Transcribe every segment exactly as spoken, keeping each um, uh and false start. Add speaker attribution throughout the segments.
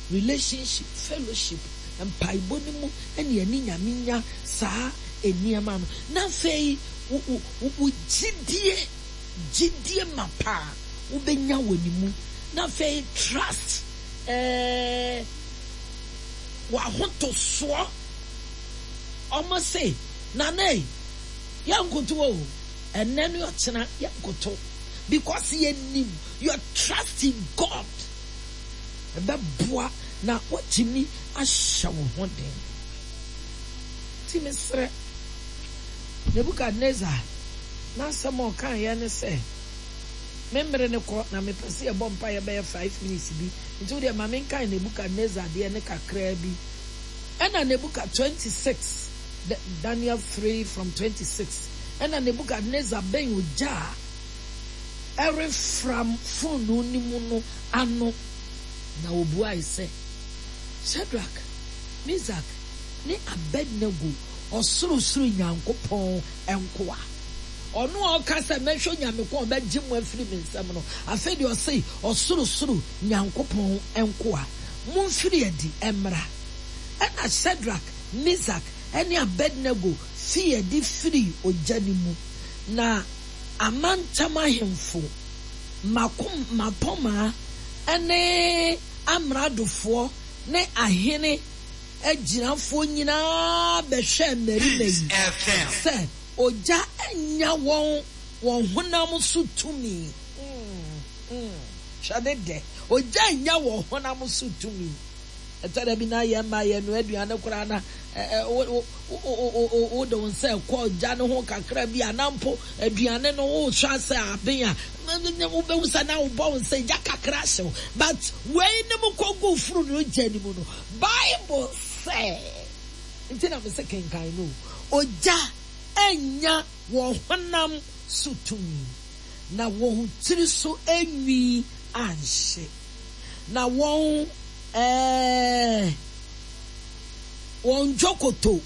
Speaker 1: relationship, fellowship, and paibonimu, and yani nyaminya sa eniamano. Na fei u u u jidie jidie mapa ubenya wenimu. Na fei trust eh wa honto so almost say nane yankoto and then you're china yankoto because you knew you're trusting God. That boy na what me a shower one day. Timisre Nebuchadnezzar na some more can yan say. Remember in the court na me pesi a bonfire by five minutes be into the mamin kind Nebuchadnezzar the eneka crabby. And a Nebuchadnezzar twenty-six, Daniel three from twenty-six. And a Nebuchadnezzar ben uja every from phone no nimuno ano na obua ise Shadrach, Meshach, ne Abednego osuru suru nyankopon enkoa onu okasa mehwo nyamekon be gim afiri mensam no afedi o sei osuru suru nyankopon enkoa mumfiri edi emra ena Shadrach, Meshach, ene Abednego fi edi firi ojanimu na amantama hemfo makom mapoma ene amradofo ne ahene agirafo nyina behwe meri meyi se oja enya won won honam so tumi mm mm shadede oja enya won honam so tumi etara bi na ye ma ye no aduane kora na o o o don say ko ja no ho kakra bi anampo aduane no wo hwa say aben a wo be wusa na wo bon say ja kakra hyew but we ne mo kogu furu no jani mu no Bible say intina me say kenkan no oja enya wo honam sutumi na wo tiri so enwi anhye na won eh won jokoto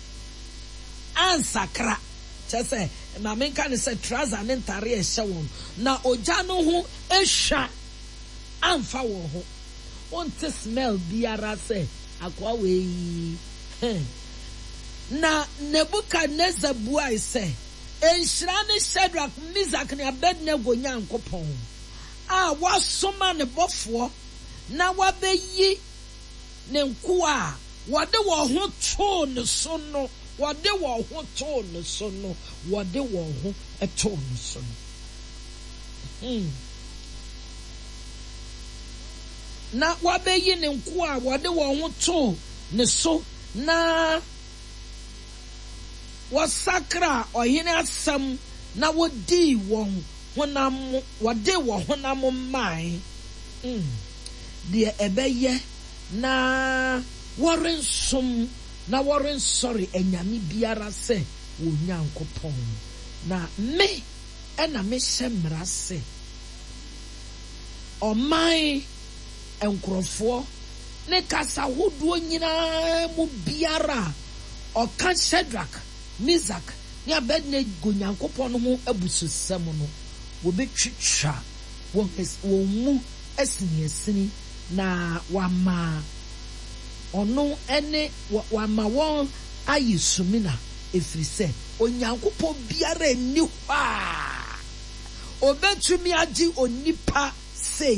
Speaker 1: ansakra chese mamen kan se trouser ne ntare e hye won na oja no ho ehwa amfa wo ho won te smell biara se akwa we na Nebuchadnezzar buai se enhira ne Shadrach, Meshach ne Abednego nyankopon a wasoma ne bofo na wabeyi ne nkoa wode wo ho to ne so no wode wo ho to ne so no wode wo ho eto ne so no hmm na wabeyi ne nkoa wode wo ho to ne so na wasakra ohene asam na wodi won honam wode wo honam mai hmm de ebeye na warren som na warren sorry enyame biara se wo nyankopon na me ena me semra se o mai enkrofo ne kasa hodo nyina mu biara o kan Shadrach, Meshach ne Abednego nyankopon ho abususem no wo betwitwa wo wo mu asini asini na wama ono ene wama won ayisumina efrise onyankopon biara ni hwa obetumi agi onipa sei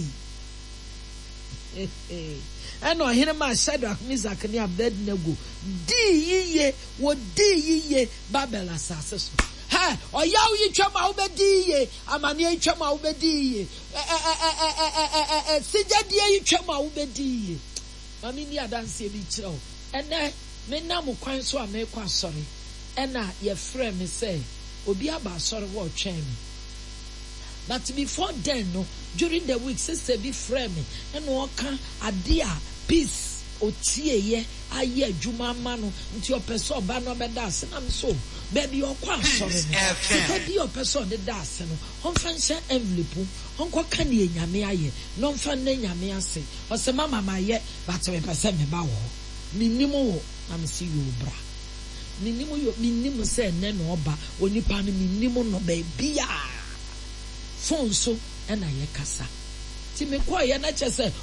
Speaker 1: eno hene ma Shadrach, Meshach ne Abednego di yiye wo di yiye Babel asase so ha oyaw yi twama obedi ye amane yi twama obedi ye eh eh eh eh eh sijadie yi twama obedi ye mami ni adanse bi kire o ene me na mo kwan so a me kwa sori ena ye frɛ me say obi aba sori wo twɛn me but before then no during the week sister be frɛ me ena o ka ade a peace otie ye aye adwuma ma no nti opeso ba no be da ase na me so baby okwa sori no baby opeso de da ase no onfa nhyɛ envelope onko ka ne nyame aye no onfa ne nyame ase o se mama ma ye but me pese me ba wo minimo wo na me si yo bra minimo yo minimo se ne no oba onipa no minimo no ba bia phone so na ye kasa ti me kwa ye na che se